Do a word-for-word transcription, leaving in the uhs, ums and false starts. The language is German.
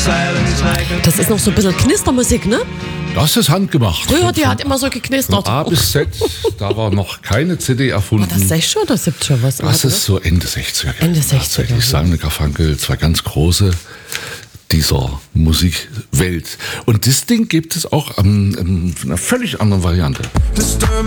Das ist noch so ein bisschen Knistermusik, ne? Das ist handgemacht. Früher, die hat immer so geknistert. Von A bis Z, da war noch keine C D erfunden. War das sechziger oder siebziger was? Das ist so Ende sechziger. Ende sechziger. Tatsächlich sagen die Garfunkel, zwei ganz große dieser Musikwelt. Und das Ding gibt es auch ähm, in einer völlig anderen Variante.